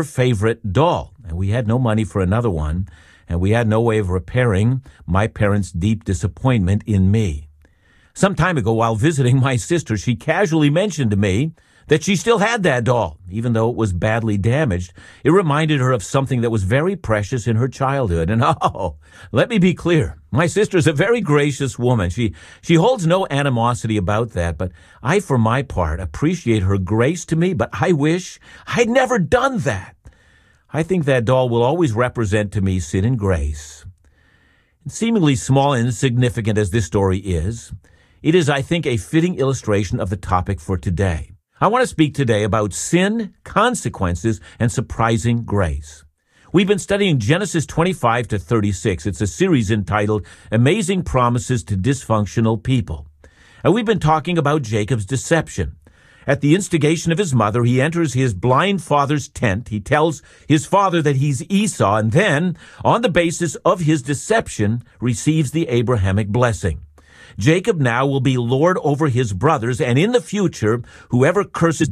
favorite doll, and we had no money for another one, and we had no way of repairing my parents' deep disappointment in me. Some time ago, while visiting my sister, she casually mentioned to me that she still had that doll, even though it was badly damaged. It reminded her of something that was very precious in her childhood. And let me be clear. My sister's a very gracious woman. She holds no animosity about that, but I, for my part, appreciate her grace to me, but I wish I'd never done that. I think that doll will always represent to me sin and grace. And seemingly small and insignificant as this story is, it is, I think, a fitting illustration of the topic for today. I want to speak today about sin, consequences, and surprising grace. We've been studying Genesis 25 to 36. It's a series entitled Amazing Promises to Dysfunctional People. And we've been talking about Jacob's deception. At the instigation of his mother, he enters his blind father's tent. He tells his father that he's Esau, and then, on the basis of his deception, receives the Abrahamic blessing. Jacob now will be lord over his brothers, and in the future, whoever curses